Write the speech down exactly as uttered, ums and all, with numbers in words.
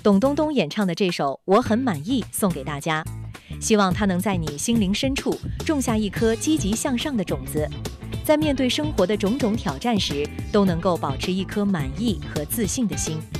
董冬冬演唱的这首《我很满意》送给大家，希望它能在你心灵深处种下一颗积极向上的种子，在面对生活的种种挑战时，都能够保持一颗满意和自信的心。